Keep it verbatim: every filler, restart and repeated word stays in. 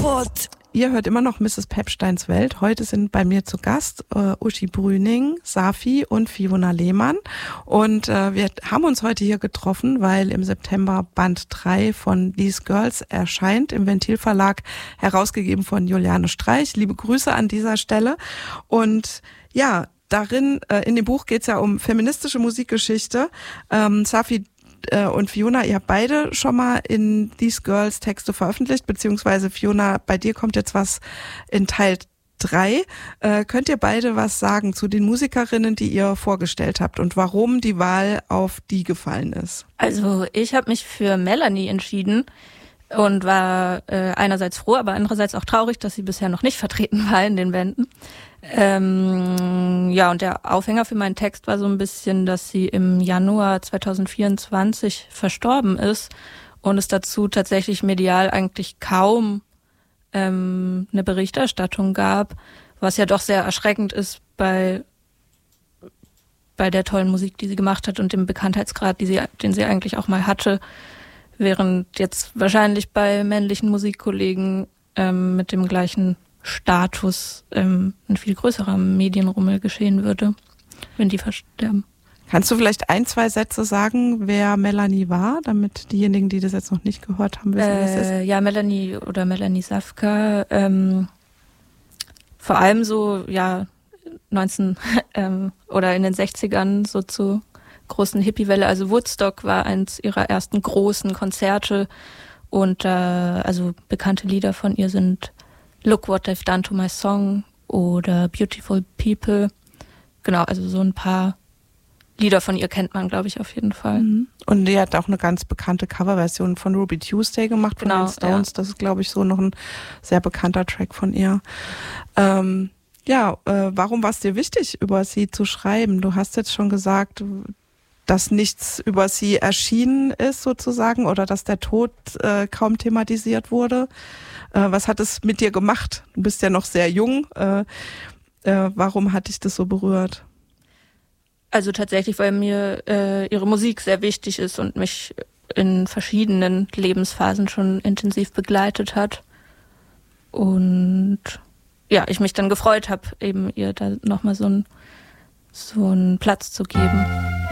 Ruhrpott. Ihr hört immer noch Misses Pepsteins Welt. Heute sind bei mir zu Gast äh, Uschi Brüning, Safi und Fiona Lehmann. Und äh, wir haben uns heute hier getroffen, weil im September Band drei von These Girls erscheint, im Ventil Verlag, herausgegeben von Juliane Streich. Liebe Grüße an dieser Stelle. Und ja, darin, äh, in dem Buch geht es ja um feministische Musikgeschichte. Ähm, Safi und Fiona, ihr habt beide schon mal in These Girls Texte veröffentlicht, beziehungsweise Fiona, bei dir kommt jetzt was in Teil drei. Äh, könnt ihr beide was sagen zu den Musikerinnen, die ihr vorgestellt habt und warum die Wahl auf die gefallen ist? Also ich habe mich für Melanie entschieden und war äh, einerseits froh, aber andererseits auch traurig, dass sie bisher noch nicht vertreten war in den Bänden. Ähm, ja, und der Aufhänger für meinen Text war so ein bisschen, dass sie im Januar zwanzig vierundzwanzig verstorben ist und es dazu tatsächlich medial eigentlich kaum ähm, eine Berichterstattung gab, was ja doch sehr erschreckend ist bei bei der tollen Musik, die sie gemacht hat und dem Bekanntheitsgrad, die sie, den sie eigentlich auch mal hatte, während jetzt wahrscheinlich bei männlichen Musikkollegen ähm, mit dem gleichen Status ähm, ein viel größerer Medienrummel geschehen würde, wenn die versterben. Kannst du vielleicht ein, zwei Sätze sagen, wer Melanie war, damit diejenigen, die das jetzt noch nicht gehört haben, wissen, äh, wer es ist? Ja, Melanie oder Melanie Safka, ähm, vor allem so, ja, neunzehn ähm, oder in den sechzigern so zur großen Hippie-Welle. Also Woodstock war eins ihrer ersten großen Konzerte und äh, also bekannte Lieder von ihr sind Look What They've Done to My Song oder Beautiful People. Genau, also so ein paar Lieder von ihr kennt man, glaube ich, auf jeden Fall. Und die hat auch eine ganz bekannte Coverversion von Ruby Tuesday gemacht von genau, den Stones. Ja. Das ist, glaube ich, so noch ein sehr bekannter Track von ihr. Ähm, ja, äh, warum war es dir wichtig, über sie zu schreiben? Du hast jetzt schon gesagt, dass nichts über sie erschienen ist sozusagen oder dass der Tod äh, kaum thematisiert wurde. Äh, was hat es mit dir gemacht? Du bist ja noch sehr jung. Äh, äh, warum hat dich das so berührt? Also tatsächlich, weil mir äh, ihre Musik sehr wichtig ist und mich in verschiedenen Lebensphasen schon intensiv begleitet hat. Und ja, ich mich dann gefreut habe, eben ihr da nochmal so einen so einen Platz zu geben.